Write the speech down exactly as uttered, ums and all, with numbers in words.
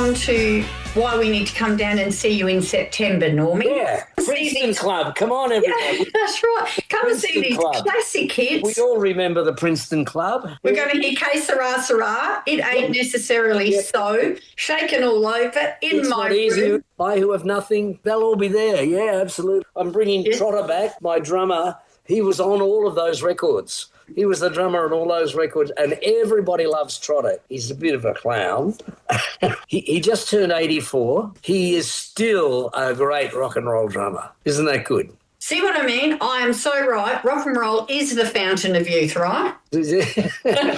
on to why we need to come down and see you in September, Normie. Yeah, Princeton Club. Come on, everybody. Yeah, that's right. Come and see Princeton these Club. classic hits. We all remember the Princeton Club. We're going to hear Que Sera Sera. It ain't necessarily Yeah. so. Shaken all over in It's my not easy. room. I who have nothing, they'll all be there. Yeah, absolutely. I'm bringing Yes. Trotter back, my drummer. He was on all of those records. He was the drummer on all those records, and everybody loves Trotter. He's a bit of a clown. he, he just turned eighty-four. He is still a great rock and roll drummer. Isn't that good? See what I mean? I am so right. Rock and roll is the fountain of youth, right?